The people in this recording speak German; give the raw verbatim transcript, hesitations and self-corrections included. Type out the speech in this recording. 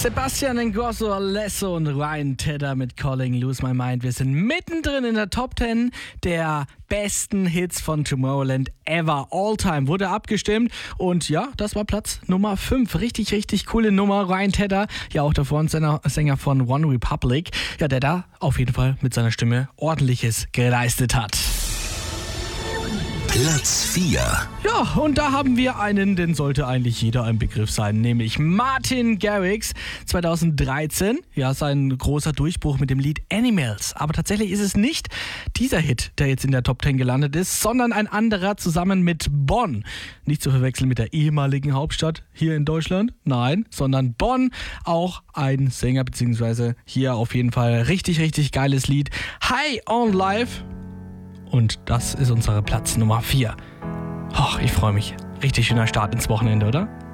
Sebastian Ingrosso, Alesso und Ryan Tedder mit Calling Lose My Mind. Wir sind mittendrin in der Top zehn der besten Hits von Tomorrowland ever. All Time wurde abgestimmt und ja, das war Platz Nummer fünf. Richtig, richtig coole Nummer. Ryan Tedder, ja auch davor ein Sänger, Sänger von One Republic, ja, der da auf jeden Fall mit seiner Stimme Ordentliches geleistet hat. Platz vier. Ja, und da haben wir einen, den sollte eigentlich jeder ein Begriff sein, nämlich Martin Garrix, zweitausenddreizehn. Ja, sein großer Durchbruch mit dem Lied Animals. Aber tatsächlich ist es nicht dieser Hit, der jetzt in der Top zehn gelandet ist, sondern ein anderer zusammen mit Bonn. Nicht zu verwechseln mit der ehemaligen Hauptstadt hier in Deutschland, nein, sondern Bonn, auch ein Sänger, beziehungsweise hier auf jeden Fall richtig, richtig geiles Lied. High on Life. Und das ist unsere Platz Nummer vier. Och, ich freue mich. Richtig schöner Start ins Wochenende, oder?